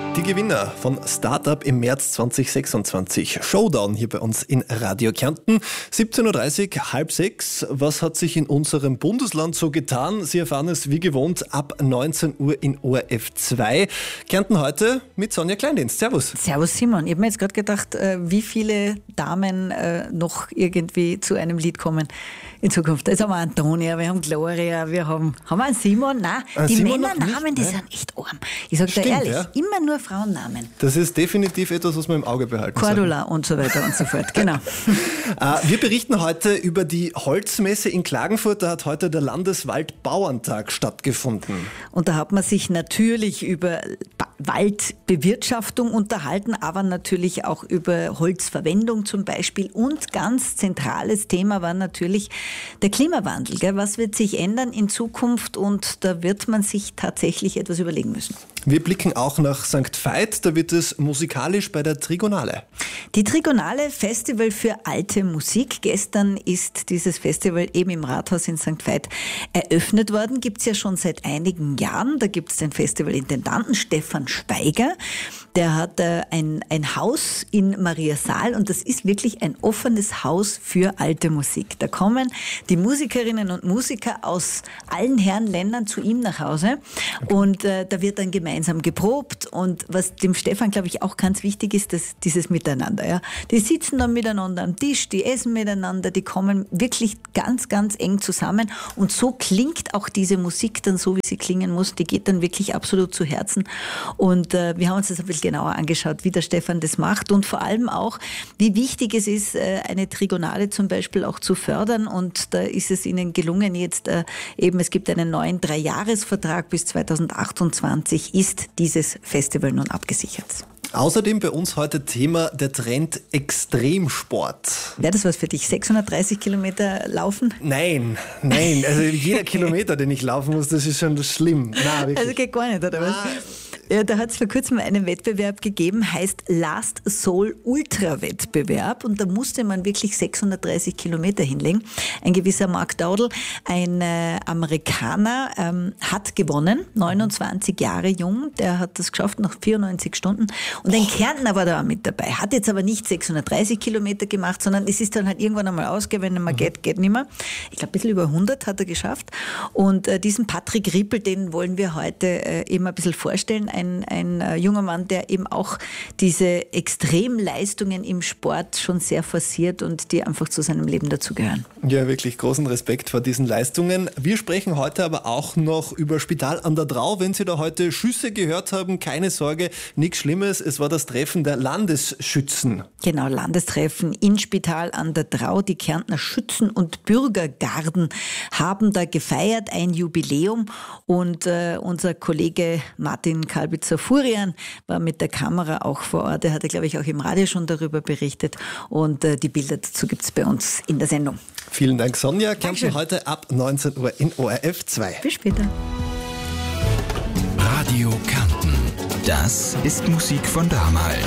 Die Gewinner von Startup im März 2026. Showdown hier bei uns in Radio Kärnten. 17.30 Uhr, halb sechs. Was hat sich in unserem Bundesland so getan? Sie erfahren es wie gewohnt ab 19 Uhr in ORF 2. Kärnten heute mit Sonja Kleindienst. Servus. Servus Simon. Ich habe mir jetzt gerade gedacht, wie viele Damen noch irgendwie zu einem Lied kommen in Zukunft. Also haben wir Antonia, wir haben Gloria, wir haben wir einen Simon? Nein, die Simon Männernamen, die sind echt arm. Ich sage dir ehrlich, ja. immer nur Frauennamen. Das ist definitiv etwas, was wir im Auge behalten Cordula und so weiter und so fort, genau. Wir berichten heute über die Holzmesse in Klagenfurt. Da hat heute der Landeswaldbauerntag stattgefunden. Und da hat man sich natürlich über Waldbewirtschaftung unterhalten, aber natürlich auch über Holzverwendung zum Beispiel. Und ganz zentrales Thema war natürlich der Klimawandel. Gell? Was wird sich ändern in Zukunft? Und da wird man sich tatsächlich etwas überlegen müssen. Wir blicken auch nach St. Veit. Da wird es musikalisch bei der Trigonale. Die Trigonale, Festival für alte Musik. Gestern ist dieses Festival eben im Rathaus in St. Veit eröffnet worden. Gibt es ja schon seit einigen Jahren. Da gibt es den Festivalintendanten Stefan Schweiger. Der hat ein Haus in Mariasaal und das ist wirklich ein offenes Haus für alte Musik. Da kommen die Musikerinnen und Musiker aus allen Herrenländern zu ihm nach Hause und da wird dann gemeinsam geprobt und was dem Stefan, glaube ich, auch ganz wichtig ist, dieses Miteinander. Ja. Die sitzen dann miteinander am Tisch, die essen miteinander, die kommen wirklich ganz, ganz eng zusammen und so klingt auch diese Musik dann so, wie sie klingen muss. Die geht dann wirklich absolut zu Herzen und wir haben uns das ein bisschen genauer angeschaut, wie der Stefan das macht und vor allem auch, wie wichtig es ist, eine Trigonale zum Beispiel auch zu fördern und da ist es ihnen gelungen jetzt eben, es gibt einen neuen 3-Jahres-Vertrag bis 2028 ist dieses Festival nun abgesichert. Außerdem bei uns heute Thema der Trend Extremsport. Wäre das was für dich? 630 Kilometer laufen? Nein. Also jeder Kilometer, den ich laufen muss, das ist schon schlimm. Nein, wirklich. Also geht gar nicht, oder was? Ja, da hat es vor kurzem einen Wettbewerb gegeben, heißt Last Soul Ultra Wettbewerb und da musste man wirklich 630 Kilometer hinlegen. Ein gewisser Mark Dowdle, ein Amerikaner, hat gewonnen, 29 Jahre jung, der hat das geschafft nach 94 Stunden und ein Kärntner war da auch mit dabei, hat jetzt aber nicht 630 Kilometer gemacht, sondern es ist dann halt irgendwann einmal ausgegangen, wenn man geht nicht mehr. Ich glaube, ein bisschen über 100 hat er geschafft und diesen Patrick Rippel, den wollen wir heute eben ein bisschen vorstellen, ein junger Mann, der eben auch diese Extremleistungen im Sport schon sehr forciert und die einfach zu seinem Leben dazugehören. Ja, wirklich großen Respekt vor diesen Leistungen. Wir sprechen heute aber auch noch über Spital an der Drau. Wenn Sie da heute Schüsse gehört haben, keine Sorge, nichts Schlimmes. Es war das Treffen der Landesschützen. Genau, Landestreffen in Spital an der Drau. Die Kärntner Schützen- und Bürgergarden haben da gefeiert, ein Jubiläum und unser Kollege Martin Kalbitzer-Furian war mit der Kamera auch vor Ort. Er hatte, glaube ich, auch im Radio schon darüber berichtet und die Bilder dazu gibt es bei uns in der Sendung. Vielen Dank, Sonja. Kärnten heute ab 19 Uhr in ORF 2. Bis später. Radio Kärnten. Das ist Musik von damals.